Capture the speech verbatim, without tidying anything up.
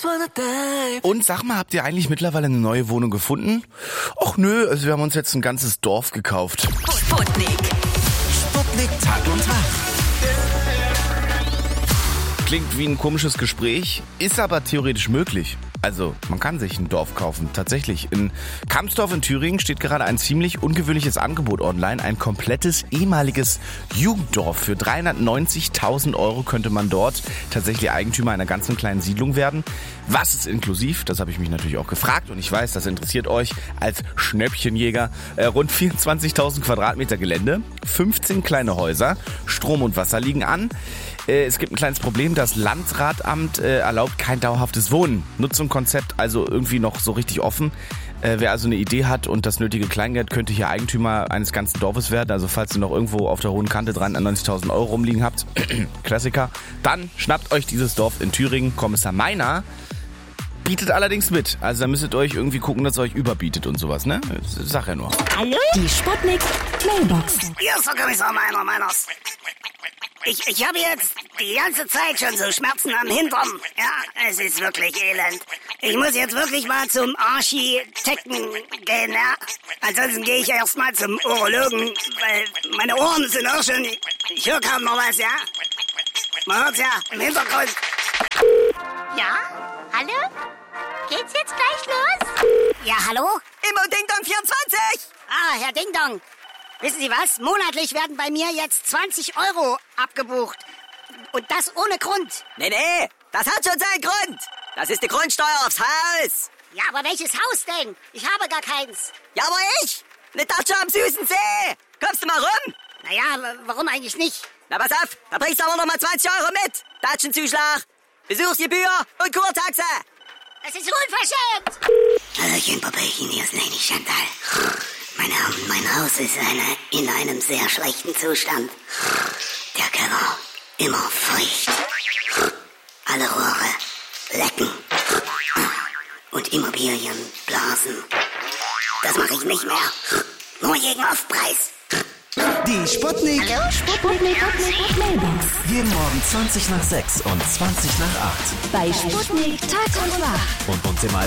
Und sag mal, habt ihr eigentlich mittlerweile eine neue Wohnung gefunden? Och nö, also wir haben uns jetzt ein ganzes Dorf gekauft. Sputnik. Sputnik Tag und Tag. Klingt wie ein komisches Gespräch, ist aber theoretisch möglich. Also, man kann sich ein Dorf kaufen, tatsächlich. In Kamsdorf in Thüringen steht gerade ein ziemlich ungewöhnliches Angebot online. Ein komplettes ehemaliges Jugenddorf. Für dreihundertneunzigtausend Euro könnte man dort tatsächlich Eigentümer einer ganzen kleinen Siedlung werden. Was ist inklusiv? Das habe ich mich natürlich auch gefragt und ich weiß, das interessiert euch als Schnäppchenjäger. Äh, rund vierundzwanzigtausend Quadratmeter Gelände, fünfzehn kleine Häuser, Strom und Wasser liegen an. Äh, es gibt ein kleines Problem, das Landratamt äh, erlaubt kein dauerhaftes Wohnen. Nutzungskonzept also irgendwie noch so richtig offen. Äh, wer also eine Idee hat und das nötige Kleingeld, könnte hier Eigentümer eines ganzen Dorfes werden. Also falls ihr noch irgendwo auf der hohen Kante dran neunzigtausend Euro rumliegen habt, Klassiker, dann schnappt euch dieses Dorf in Thüringen. Kommissar Meiner bietet allerdings mit. Also da müsstet ihr euch irgendwie gucken, dass ihr euch überbietet und sowas, ne? Sag ja nur. Hallo? Die Sputnik Mailbox. Hier ist der Kommissar Meiner, Meiners. Ich, ich habe jetzt die ganze Zeit schon so Schmerzen am Hintern. Ja, es ist wirklich elend. Ich muss jetzt wirklich mal zum Architekten gehen, ja. Ansonsten gehe ich erst mal zum Urologen, weil meine Ohren sind auch schon... Ich höre kaum noch was, ja. Man hört's ja im Hintergrund. Ja? Hallo? Geht's jetzt gleich los? Ja, hallo? Immer Ding Dong vierundzwanzig! Ah, Herr Ding Dong. Wissen Sie was? Monatlich werden bei mir jetzt zwanzig Euro abgebucht. Und das ohne Grund. Nee, nee, das hat schon seinen Grund. Das ist die Grundsteuer aufs Haus. Ja, aber welches Haus denn? Ich habe gar keins. Ja, aber ich? Eine Datsche am süßen See. Kommst du mal rum? Naja, w- warum eigentlich nicht? Na, pass auf, da bringst du aber noch mal zwanzig Euro mit. Datschenzuschlag, Besuchsgebühr und Kurtaxe. Das ist unverschämt. Hallöchen, Popöchen, hier ist Lady Chantal. Meine Herren, mein Haus ist eine, in einem sehr schlechten Zustand. Der Keller immer feucht. Alle Rohre lecken. Und Immobilien blasen. Das mache ich nicht mehr. Nur gegen Aufpreis. Die Sputnik. Hallo? Sputnik Mailbox. Jeden Morgen zwanzig nach sechs und zwanzig nach acht. Bei Sputnik Tag und Tag. Und uns im